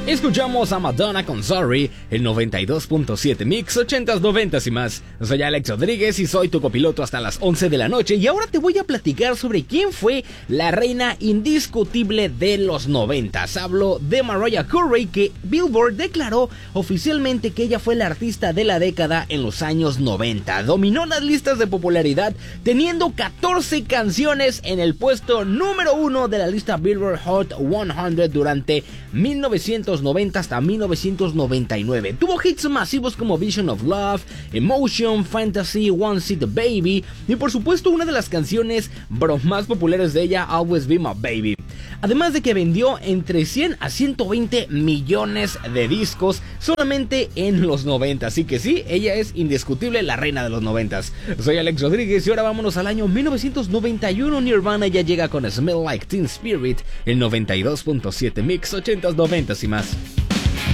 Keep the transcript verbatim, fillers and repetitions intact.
Escuchamos a Madonna con Sorry, el noventa y dos punto siete Mix, ochentas, noventas y más. Soy Alex Rodríguez y soy tu copiloto hasta las once de la noche. Y ahora te voy a platicar sobre quién fue la reina indiscutible de los noventas. Hablo de Mariah Carey, que Billboard declaró oficialmente que ella fue la artista de la década en los años noventa. Dominó las listas de popularidad teniendo catorce canciones en el puesto número uno de la lista Billboard Hot cien durante mil novecientos noventa hasta mil novecientos noventa y nueve. Tuvo hits masivos como Vision of Love, Emotion, Fantasy, One Seat Baby y por supuesto una de las canciones más populares de ella, Always Be My Baby. Además de que vendió entre cien a ciento veinte millones de discos solamente en los noventa. Así que sí, ella es indiscutible la reina de los noventas. Soy Alex Rodríguez y ahora vámonos al año mil novecientos noventa y uno. Nirvana ya llega con Smell Like Teen Spirit, el noventa y dos punto siete Mix, ochentas, noventas y más.